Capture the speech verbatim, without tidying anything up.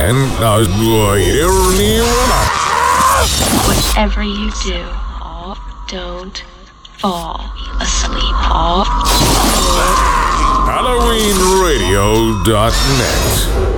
En nou, whatever you do, don't fall asleep. Halloween Radio dot net